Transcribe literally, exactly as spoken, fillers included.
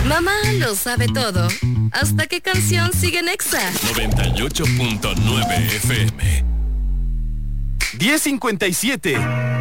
Mamá lo sabe todo. ¿Hasta qué canción sigue en Exa? noventa y ocho punto nueve F M. diez cincuenta y siete.